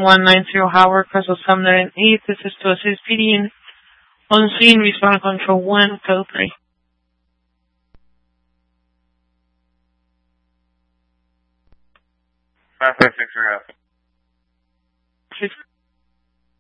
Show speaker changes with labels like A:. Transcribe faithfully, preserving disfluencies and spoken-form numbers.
A: one nine zero Howard, Crystal Sumner and eight. This is to assist P D in on scene, respond control one, code three.
B: Five five six zero.
A: Six.